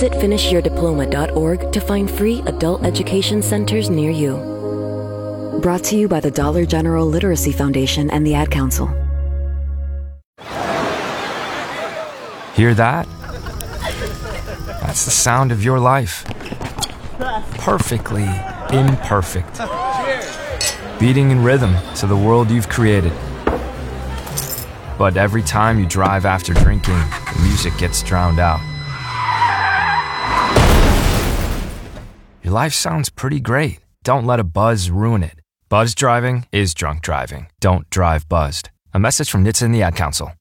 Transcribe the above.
Visit finishyourdiploma.org to find free adult education centers near you. Brought to you by the Dollar General Literacy Foundation and the Ad Council. Hear that? That's the sound of your life. Perfectly imperfect. Beating in rhythm to the world you've created. But every time you drive after drinking, the music gets drowned out. Your life sounds pretty great. Don't let a buzz ruin it. Buzz driving is drunk driving. Don't drive buzzed. A message from NHTSA and the Ad Council.